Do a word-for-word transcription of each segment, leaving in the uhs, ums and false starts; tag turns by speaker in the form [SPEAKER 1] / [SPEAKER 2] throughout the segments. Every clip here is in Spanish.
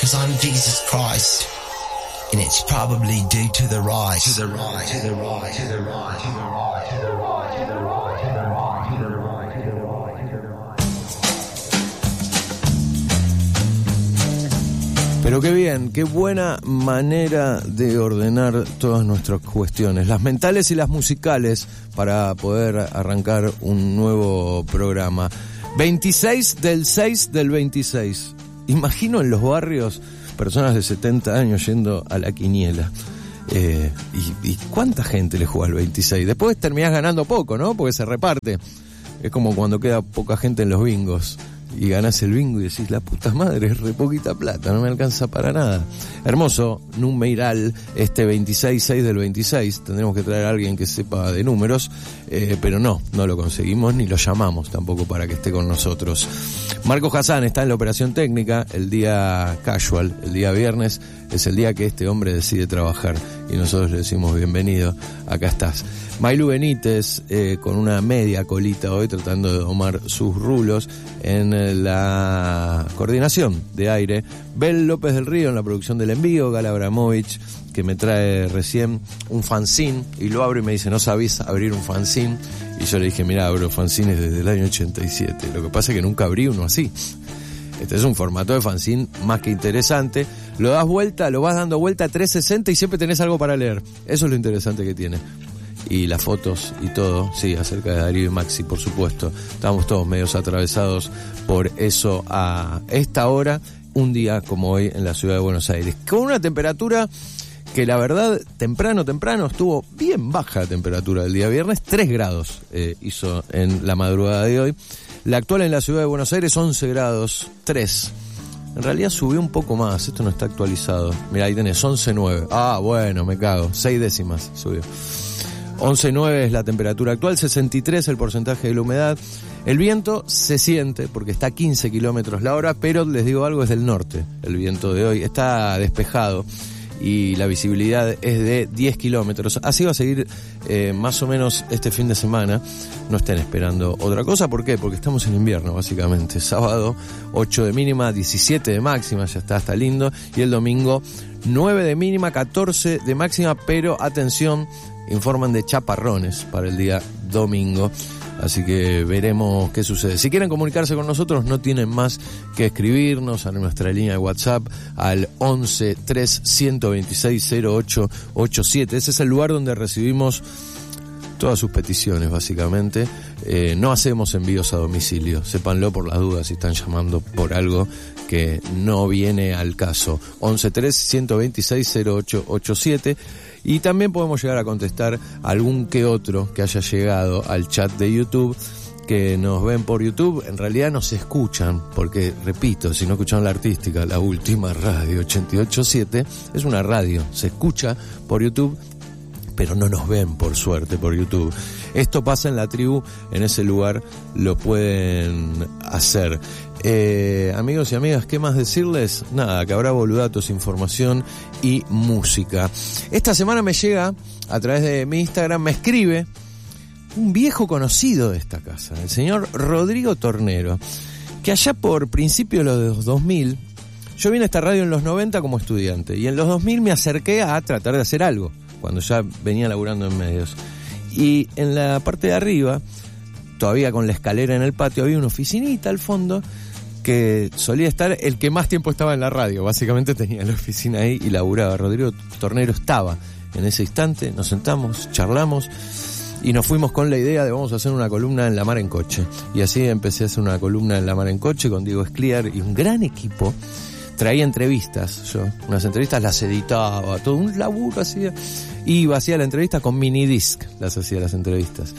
[SPEAKER 1] 'cause I'm Jesus Christ. And it's probably due to the rise, to the rise, to the rise, to the rise, to the rise, to the rise, to the rise, to the rise, to the rise, to the rise, to the rise.
[SPEAKER 2] Pero qué bien, qué buena manera de ordenar todas nuestras cuestiones, las mentales y las musicales, para poder arrancar un nuevo programa. veintiséis del seis del veintiséis. Imagino en los barrios personas de setenta años yendo a la quiniela. Eh, y, y cuánta gente le juega al veintiséis. Después terminás ganando poco, ¿no? Porque se reparte. Es como cuando queda poca gente en los bingos y ganás el bingo y decís, la puta madre, es re poquita plata, no me alcanza para nada. Hermoso numeral este veintiséis seis del veintiséis. Tendremos que traer a alguien que sepa de números, eh, pero no, no lo conseguimos ni lo llamamos tampoco para que esté con nosotros. Marcos Hassan está en la operación técnica. El día casual, el día viernes, es el día que este hombre decide trabajar y nosotros le decimos bienvenido, acá estás. Mailu Benítez, eh, con una media colita hoy, tratando de domar sus rulos en la coordinación de aire. Bel López del Río en la producción del envío. Gal Abramovich, que me trae recién un fanzine, y lo abro y me dice, ¿no sabís abrir un fanzine? Y yo le dije, mirá, abro fanzines desde el año ochenta y siete. Lo que pasa es que nunca abrí uno así. Este es un formato de fanzine más que interesante. Lo das vuelta, lo vas dando vuelta a trescientos sesenta y siempre tenés algo para leer. Eso es lo interesante que tiene. Y las fotos y todo, sí, acerca de Darío y Maxi, por supuesto. Estamos todos medios atravesados por eso a esta hora, un día como hoy en la ciudad de Buenos Aires. Con una temperatura que la verdad, temprano, temprano, estuvo bien baja la temperatura del día viernes. tres grados eh, hizo en la madrugada de hoy. La actual en la ciudad de Buenos Aires, once grados, tres. En realidad subió un poco más, esto no está actualizado. Mirá, ahí tenés, once nueve. Ah, bueno, me cago, seis décimas subió. once nueve es la temperatura actual, sesenta y tres el porcentaje de la humedad. El viento se siente porque está a quince kilómetros la hora, pero les digo algo, es del norte el viento de hoy. Está despejado y la visibilidad es de diez kilómetros. Así va a seguir eh, más o menos este fin de semana. No estén esperando otra cosa. ¿Por qué? Porque estamos en invierno, básicamente. Sábado, ocho de mínima, diecisiete de máxima, ya está, está lindo. Y el domingo, nueve de mínima, catorce de máxima, pero atención, informan de chaparrones para el día domingo. Así que veremos qué sucede. Si quieren comunicarse con nosotros, no tienen más que escribirnos a nuestra línea de WhatsApp al once tres ciento veintiséis cero ocho ochenta y siete. Ese es el lugar donde recibimos todas sus peticiones, básicamente. Eh, no hacemos envíos a domicilio, sépanlo por las dudas si están llamando por algo que no viene al caso. once tres ciento veintiséis cero ocho ochenta y siete. Y también podemos llegar a contestar algún que otro que haya llegado al chat de YouTube, que nos ven por YouTube. En realidad nos escuchan, porque, repito, si no escucharon la artística, la última radio ochenta y ocho siete, es una radio, se escucha por YouTube, pero no nos ven, por suerte, por YouTube. Esto pasa en la tribu, en ese lugar lo pueden hacer. Eh, amigos y amigas, ¿qué más decirles? Nada, que habrá boludatos, información y música. Esta semana me llega, a través de mi Instagram, me escribe un viejo conocido de esta casa, el señor Rodrigo Tornero, que allá por principios de los dos mil, yo vine a esta radio en los noventa como estudiante, y en los dos mil me acerqué a tratar de hacer algo, cuando ya venía laburando en medios. Y en la parte de arriba, todavía con la escalera en el patio, había una oficinita al fondo que solía estar el que más tiempo estaba en la radio. Básicamente tenía la oficina ahí y laburaba. Rodrigo Tornero estaba en ese instante, nos sentamos, charlamos y nos fuimos con la idea de vamos a hacer una columna en La Mar en Coche. Y así empecé a hacer una columna en La Mar en Coche con Diego Escliar y un gran equipo. Traía entrevistas, yo, unas entrevistas las editaba, todo un laburo hacía. Iba, hacía la entrevista con minidisc, las hacía las entrevistas.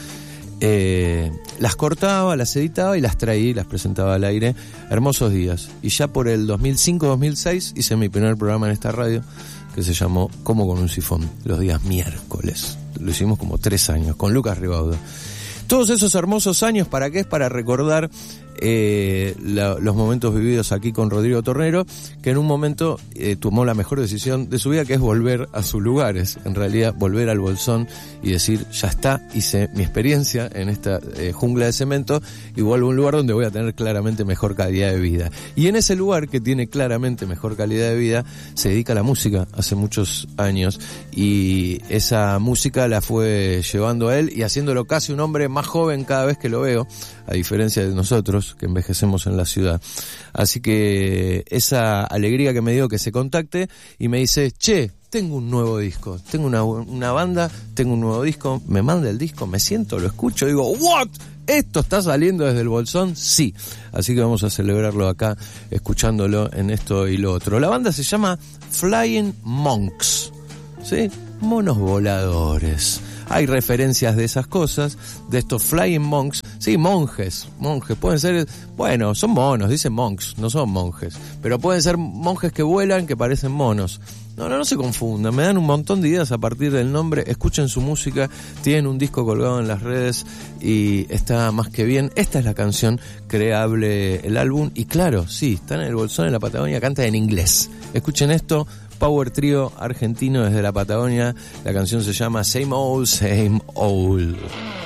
[SPEAKER 2] Eh, las cortaba, las editaba y las traía y las presentaba al aire. Hermosos días. Y ya por el dos mil cinco dos mil seis hice mi primer programa en esta radio, que se llamó Como con un sifón, los días miércoles. Lo hicimos como tres años, con Lucas Ribaudo. Todos esos hermosos años, ¿para qué? Es para recordar eh, la, los momentos vividos aquí con Rodrigo Tornero, que en un momento eh, tomó la mejor decisión de su vida, que es volver a sus lugares, en realidad volver al Bolsón y decir, ya está, hice mi experiencia en esta eh, jungla de cemento y vuelvo a un lugar donde voy a tener claramente mejor calidad de vida. Y en ese lugar que tiene claramente mejor calidad de vida, se dedica a la música hace muchos años, y esa música la fue llevando a él y haciéndolo casi un hombre más joven cada vez que lo veo, a diferencia de nosotros que envejecemos en la ciudad. Así que esa alegría que me dio que se contacte y me dice, che, tengo un nuevo disco, tengo una, una banda, tengo un nuevo disco, me manda el disco, me siento, lo escucho, digo, ¿what? ¿Esto está saliendo desde el Bolsón? Sí. Así que vamos a celebrarlo acá, escuchándolo en esto y lo otro. La banda se llama Flying Monks, ¿sí? Monos voladores. Hay referencias de esas cosas, de estos Flying Monks, sí, monjes, monjes, pueden ser, bueno, son monos, dicen monks, no son monjes, pero pueden ser monjes que vuelan, que parecen monos. No, no, no se confundan, me dan un montón de ideas a partir del nombre, escuchen su música, tienen un disco colgado en las redes y está más que bien. Esta es la canción creable, el álbum, y claro, sí, están en el Bolsón, en la Patagonia, canta en inglés. Escuchen esto. Power trío argentino desde la Patagonia. La canción se llama Same Old, Same Old.